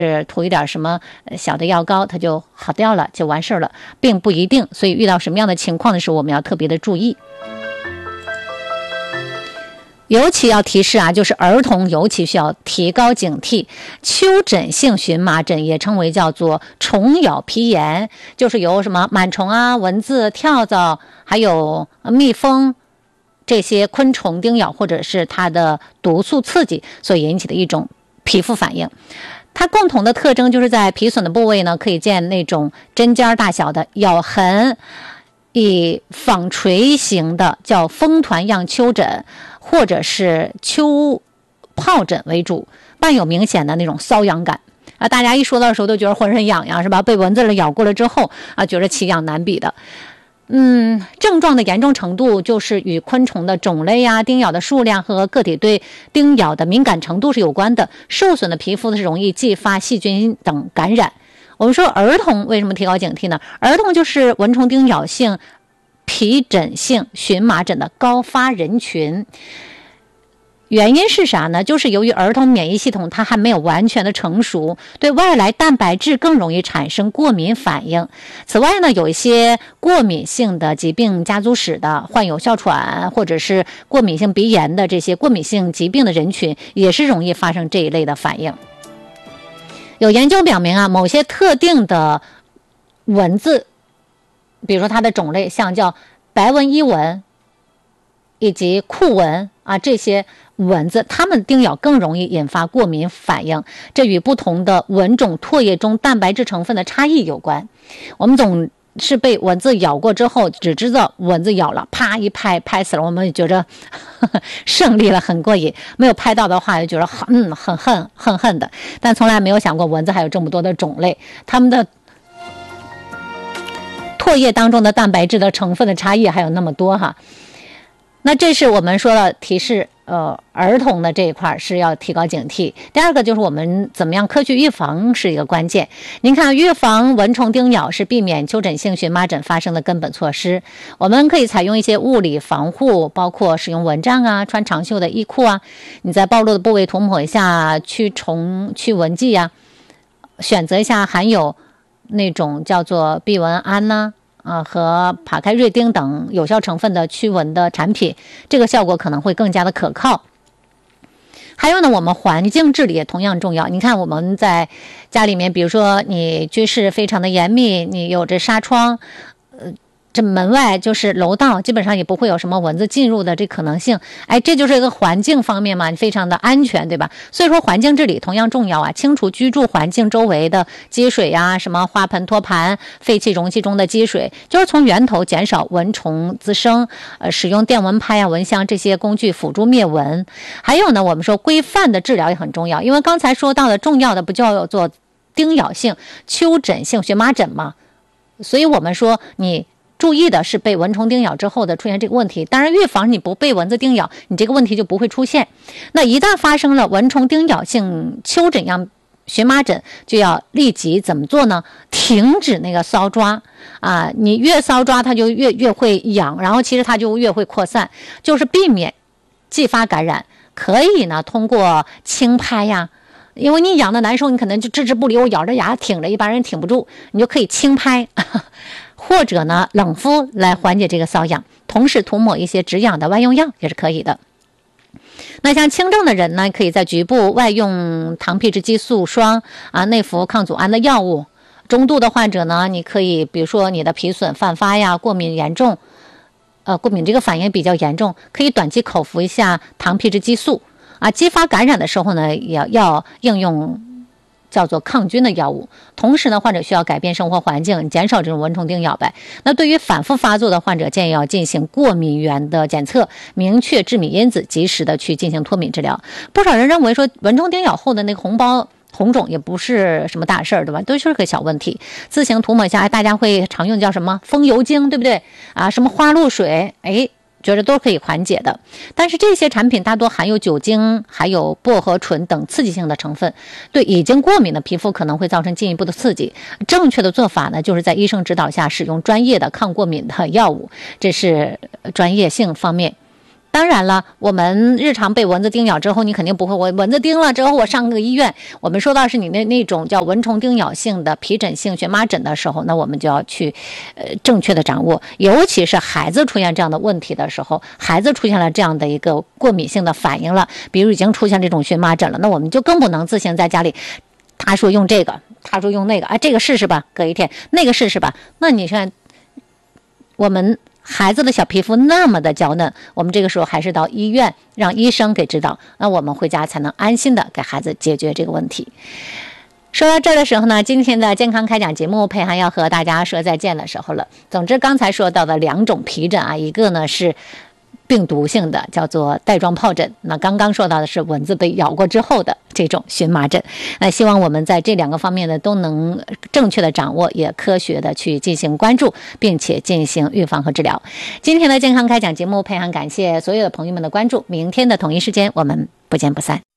涂一点什么小的药膏，它就好掉了，就完事儿了，并不一定。所以遇到什么样的情况的时候，我们要特别的注意。尤其要提示啊，就是儿童尤其需要提高警惕。丘疹性荨麻疹也称为叫做虫咬皮炎，就是由什么螨虫啊、蚊子、跳蚤，还有蜜蜂这些昆虫叮咬或者是它的毒素刺激所引起的一种皮肤反应。它共同的特征就是在皮损的部位呢，可以见那种针尖大小的咬痕，以纺锤形的叫蜂团样丘疹或者是丘疱疹为主，伴有明显的那种瘙痒感啊。大家一说到的时候都觉得浑身痒痒，是吧？被蚊子咬过了之后啊，觉得奇痒难比的。症状的严重程度就是与昆虫的种类啊、叮咬的数量和个体对叮咬的敏感程度是有关的。受损的皮肤是容易继发细菌等感染。我们说儿童为什么提高警惕呢？儿童就是蚊虫叮咬性皮疹性荨麻疹的高发人群。原因是啥呢？就是由于儿童免疫系统它还没有完全的成熟，对外来蛋白质更容易产生过敏反应。此外呢，有一些过敏性的疾病家族史的，患有哮喘或者是过敏性鼻炎的这些过敏性疾病的人群，也是容易发生这一类的反应。有研究表明啊，某些特定的蚊子，比如说它的种类，像叫白纹伊蚊以及库蚊啊，这些蚊子它们叮咬更容易引发过敏反应，这与不同的蚊种唾液中蛋白质成分的差异有关。我们总是被蚊子咬过之后，只知道蚊子咬了，啪一拍拍死了，我们就觉着胜利了，很过瘾。没有拍到的话，就觉得很恨的。但从来没有想过蚊子还有这么多的种类，它们的唾液当中的蛋白质的成分的差异还有那么多哈。那这是我们说了提示儿童的这一块是要提高警惕。第二个就是我们怎么样科学预防是一个关键。您看，预防蚊虫叮咬是避免丘疹性荨麻疹发生的根本措施。我们可以采用一些物理防护，包括使用蚊帐啊，穿长袖的衣裤啊，你在暴露的部位涂抹一下驱虫驱蚊剂啊，选择一下含有那种叫做避蚊胺呐和帕开瑞丁等有效成分的驱蚊的产品，这个效果可能会更加的可靠。还有呢，我们环境治理也同样重要。你看我们在家里面，比如说你居室非常的严密，你有着纱窗，这门外就是楼道，基本上也不会有什么蚊子进入的这可能性。这就是一个环境方面嘛，非常的安全，对吧？所以说环境治理同样重要啊，清除居住环境周围的积水呀，什么花盆托盘、废弃容器中的积水，就是从源头减少蚊虫滋生。使用电蚊拍啊、蚊香这些工具辅助灭蚊。还有呢，我们说规范的治疗也很重要，因为刚才说到的重要的不叫做叮咬性丘疹性荨麻疹吗？所以我们说你注意的是被蚊虫叮咬之后的出现这个问题。当然预防你不被蚊子叮咬，你这个问题就不会出现。那一旦发生了蚊虫叮咬性丘疹样荨麻疹，就要立即怎么做呢？停止那个搔抓啊，你越搔抓它就越会痒，然后其实它就越会扩散，就是避免继发感染。可以呢通过轻拍呀，因为你痒的难受，你可能就置之不理，我咬着牙挺着，一般人挺不住，你就可以轻拍或者呢冷敷来缓解这个瘙痒，同时涂抹一些止痒的外用药也是可以的。那像轻症的人呢，可以在局部外用糖皮质激素霜啊，内服抗组胺的药物。中度的患者呢，你可以比如说你的皮损泛发呀，过敏严重，过敏这个反应比较严重，可以短期口服一下糖皮质激素啊。激发感染的时候呢，也要应用叫做抗菌的药物。同时呢，患者需要改变生活环境，减少这种蚊虫叮咬呗。那对于反复发作的患者，建议要进行过敏源的检测，明确致敏因子，及时的去进行脱敏治疗。不少人认为说蚊虫叮咬后的那个红肿也不是什么大事儿，对吧？都是个小问题，自行涂抹一下。大家会常用叫什么风油精，对不对啊？什么花露水，觉得都可以缓解的。但是这些产品大多含有酒精，还有薄荷醇等刺激性的成分，对已经过敏的皮肤可能会造成进一步的刺激。正确的做法呢，就是在医生指导下使用专业的抗过敏的药物，这是专业性方面。 当然了，我们日常被蚊子叮咬之后，你肯定不会，我蚊子叮了之后我上个医院。我们说到是你那种叫蚊虫叮咬性的皮疹性荨麻疹的时候，那我们就要去正确的掌握，尤其是孩子出现这样的问题的时候，孩子出现了这样的一个过敏性的反应了，比如已经出现这种荨麻疹了，那我们就更不能自行在家里，他说用这个，他说用那个，这个试试吧，隔一天那个试试吧。那你看我们孩子的小皮肤那么的娇嫩，我们这个时候还是到医院让医生给指导，那我们回家才能安心的给孩子解决这个问题。说到这儿的时候呢，今天的健康开讲节目佩涵要和大家说再见的时候了。总之刚才说到的2种皮疹啊，一个呢是病毒性的，叫做带状疱疹，那刚刚说到的是蚊子被咬过之后的这种荨麻疹。那希望我们在这2个方面呢都能正确的掌握，也科学的去进行关注，并且进行预防和治疗。今天的健康开讲节目，佩涵感谢所有的朋友们的关注，明天的同一时间我们不见不散。